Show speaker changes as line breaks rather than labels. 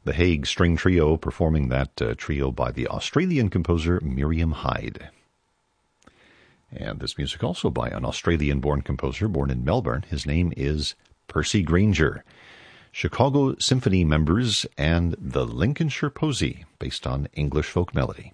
The Hague String Trio performing that trio by the Australian composer Miriam Hyde. And this music also by an Australian-born composer born in Melbourne. His name is Percy Grainger. Chicago Symphony members and the Lincolnshire Posy, based on English folk melody.